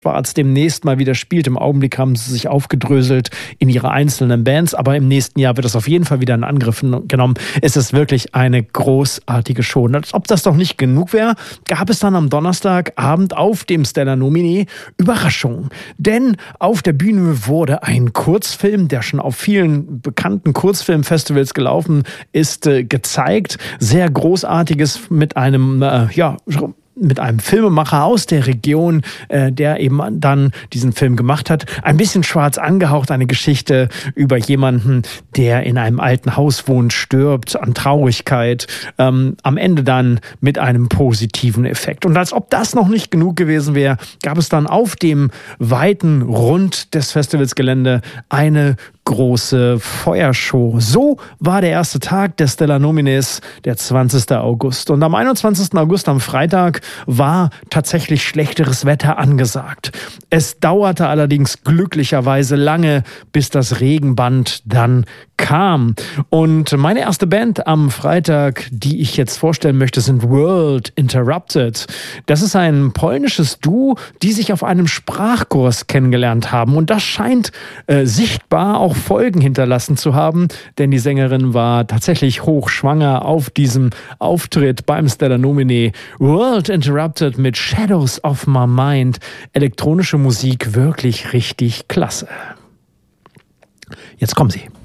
Schwarz demnächst mal wieder spielt. Im Augenblick haben sie sich aufgedröselt in ihre einzelnen Bands, aber im nächsten Jahr wird es auf jeden Fall wieder in Angriff genommen. Es ist wirklich eine großartige Show. Und als ob das doch nicht genug wäre, gab es dann am Donnerstagabend auf dem Stellar Nomine Überraschungen. Denn auf der Bühne wurde ein Kurzfilm, der schon auf vielen bekannten Kurzfilmfestivals gelaufen ist, gezeigt. Sehr großartiges mit einem Filmemacher aus der Region, der eben dann diesen Film gemacht hat. Ein bisschen schwarz angehaucht, eine Geschichte über jemanden, der in einem alten Haus wohnt, stirbt an Traurigkeit, am Ende dann mit einem positiven Effekt. Und als ob das noch nicht genug gewesen wäre, gab es dann auf dem weiten Rund des Festivalsgelände eine große Feuershow. So war der erste Tag der Stellar Nominis, der 20. August. Und am 21. August, am Freitag, war tatsächlich schlechteres Wetter angesagt. Es dauerte allerdings glücklicherweise lange, bis das Regenband dann kam. Und meine erste Band am Freitag, die ich jetzt vorstellen möchte, sind World Interrupted. Das ist ein polnisches Duo, die sich auf einem Sprachkurs kennengelernt haben. Und das scheint sichtbar auch Folgen hinterlassen zu haben, denn die Sängerin war tatsächlich hochschwanger auf diesem Auftritt beim Stellar Nomine. World Interrupted mit Shadows of My Mind. Elektronische Musik, wirklich richtig klasse. Jetzt kommen sie.